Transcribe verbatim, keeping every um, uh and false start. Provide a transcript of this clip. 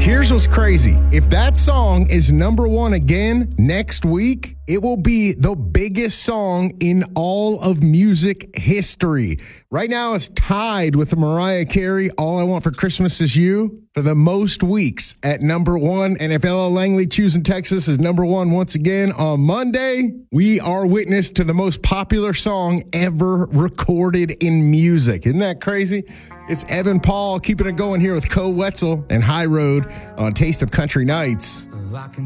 Here's what's crazy. If that song is number one again next week, it will be the biggest song in all of music history. Right now, it's tied with the Mariah Carey, All I Want for Christmas Is You, for the most weeks at number one. And if Ella Langley, Choosing Texas, is number one once again on Monday, we are witness to the most popular song ever recorded in music. Isn't that crazy? It's Evan Paul keeping it going here with Co Wetzel and High Road on Taste of Country Nights.